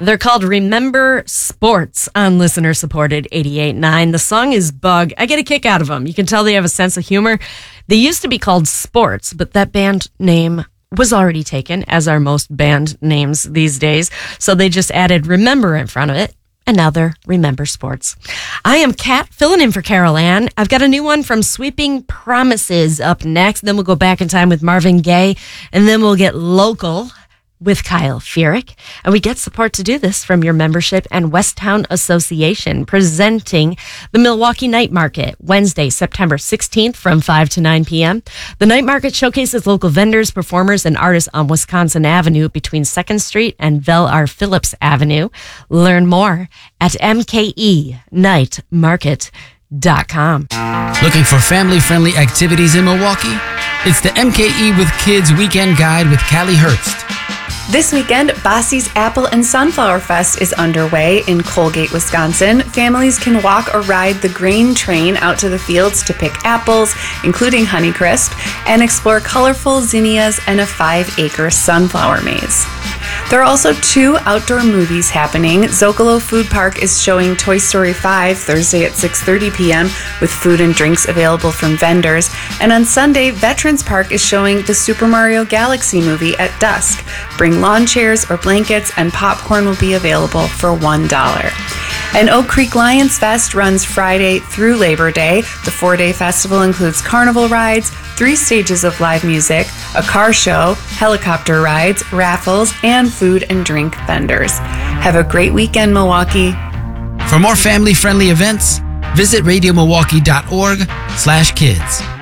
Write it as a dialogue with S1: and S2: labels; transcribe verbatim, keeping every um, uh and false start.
S1: They're called Remember Sports on listener-supported eighty-eight point nine. The song is Bug. I get a kick out of them. You can tell they have a sense of humor. They used to be called Sports, but that band name was already taken, as are most band names these days. So they just added Remember in front of it, and now they're Remember Sports. I am Kat, filling in for Carol Ann. I've got a new one from Sweeping Promises up next. Then we'll go back in time with Marvin Gaye, and then we'll get local with Kyle Furyk. And we get support to do this from your membership and Westtown Association, presenting the Milwaukee Night Market Wednesday, September sixteenth from five to nine p.m. The Night Market showcases local vendors, performers, and artists on Wisconsin Avenue between second Street and Vel R. Phillips Avenue. Learn more at m k e night market dot com.
S2: Looking for family-friendly activities in Milwaukee? It's the M K E with Kids Weekend Guide with Callie Herbst.
S3: This weekend, Bossy's Apple and Sunflower Fest is underway in Colgate, Wisconsin. Families can walk or ride the grain train out to the fields to pick apples, including Honeycrisp, and explore colorful zinnias and a five-acre sunflower maze. There are also two outdoor movies happening. Zocalo Food Park is showing Toy Story five Thursday at six thirty p.m. with food and drinks available from vendors. And on Sunday, Veterans Park is showing the Super Mario Galaxy movie at dusk. Bring lawn chairs or blankets, and popcorn will be available for one dollar. And Oak Creek Lions Fest runs Friday through Labor Day. The four-day festival includes carnival rides, three stages of live music, a car show, helicopter rides, raffles, and food and drink vendors. Have a great weekend, Milwaukee.
S2: For more family-friendly events, visit radio milwaukee dot org slash kids.